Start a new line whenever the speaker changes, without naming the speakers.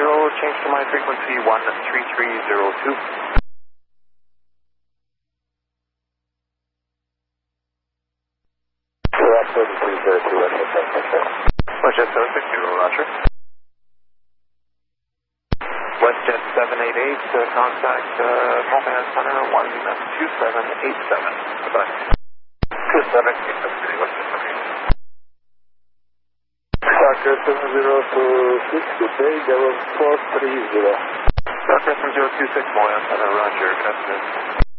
change to my frequency 13302.
Correct, 3302,
WestJet 760, roger. WestJet 788, contact Multinet Center 12787. Goodbye. 2787, WestJet 788.
Doctor 7026, good day, Devon 430.
Doctor 7026, Moya Center, roger, good afternoon.